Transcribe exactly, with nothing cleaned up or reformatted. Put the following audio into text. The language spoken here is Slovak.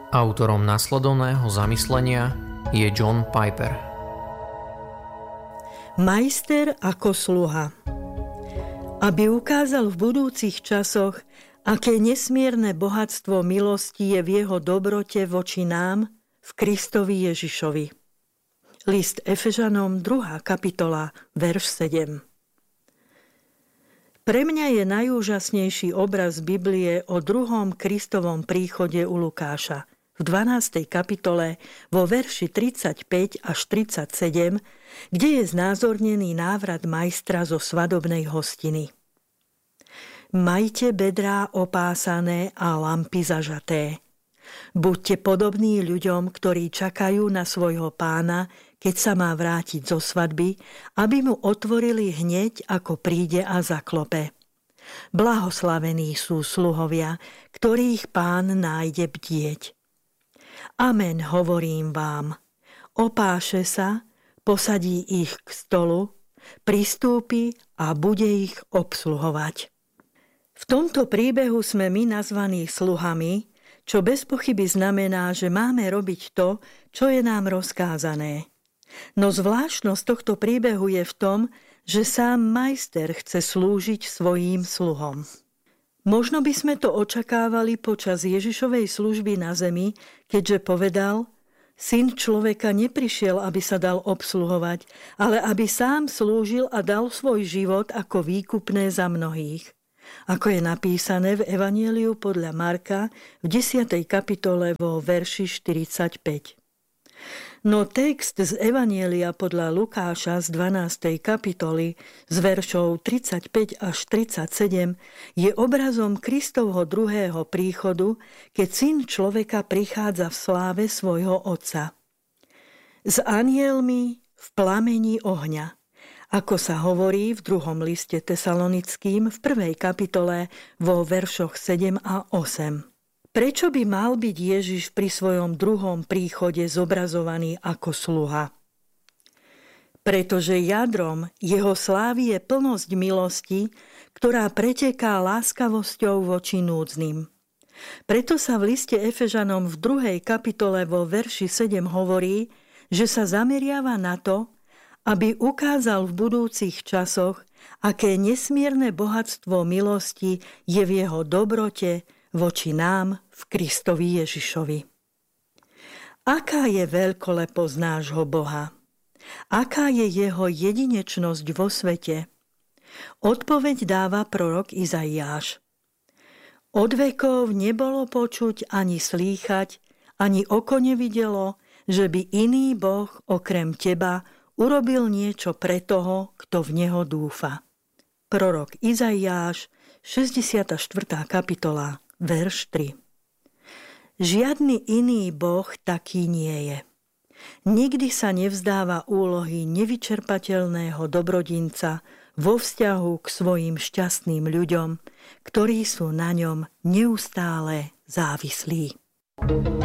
Autorom nasledovného zamyslenia je John Piper. Majster ako sluha. Aby ukázal v budúcich časoch, aké nesmierne bohatstvo milosti je v jeho dobrote voči nám v Kristovi Ježišovi. List Efežanom, druhá kapitola, verš sedem. Pre mňa je najúžasnejší obraz Biblie o druhom Kristovom príchode u Lukáša. V dvanástej kapitole vo verši tridsaťpäť až tridsaťsedem, kde je znázornený návrat majstra zo svadobnej hostiny. Majte bedrá opásané a lampy zažaté. Buďte podobní ľuďom, ktorí čakajú na svojho pána, keď sa má vrátiť zo svadby, aby mu otvorili hneď, ako príde a zaklope. Blahoslavení sú sluhovia, ktorých pán nájde bdieť. Amen, hovorím vám. Opáše sa, posadí ich k stolu, pristúpi a bude ich obsluhovať. V tomto príbehu sme my nazvaní sluhami, čo bez pochyby znamená, že máme robiť to, čo je nám rozkázané. No zvláštnosť tohto príbehu je v tom, že sám majster chce slúžiť svojím sluhom. Možno by sme to očakávali počas Ježišovej služby na zemi, keďže povedal: Syn človeka neprišiel, aby sa dal obsluhovať, ale aby sám slúžil a dal svoj život ako výkupné za mnohých. Ako je napísané v Evanjeliu podľa Marka v desiatej kapitole vo verši štyridsaťpäť. No text z Evanjelia podľa Lukáša z dvanástej kapitoly z veršov tridsaťpäť až tridsaťsedem je obrazom Kristovho druhého príchodu, keď Syn človeka prichádza v sláve svojho Otca. S anjelmi v plamení ohňa, ako sa hovorí v druhom liste Tesalonickým v prvej kapitole vo veršoch sedem a osem. Prečo by mal byť Ježiš pri svojom druhom príchode zobrazovaný ako sluha? Pretože jadrom jeho slávy je plnosť milosti, ktorá preteká láskavosťou voči núdznym. Preto sa v liste Efežanom v druhej kapitole vo verši sedem hovorí, že sa zameriava na to, aby ukázal v budúcich časoch, aké nesmierne bohatstvo milosti je v jeho dobrote voči nám v Kristovi Ježišovi. Aká je veľkoleposť nášho Boha? Aká je jeho jedinečnosť vo svete? Odpoveď dáva prorok Izaiáš. Od vekov nebolo počuť ani slýchať, ani oko nevidelo, že by iný Boh okrem teba urobil niečo pre toho, kto v neho dúfa. Prorok Izaiáš, šesťdesiata štvrtá kapitola, verš tri. Žiadny iný Boh taký nie je. Nikdy sa nevzdáva úlohy nevyčerpateľného dobrodinca vo vzťahu k svojim šťastným ľuďom, ktorí sú na ňom neustále závislí.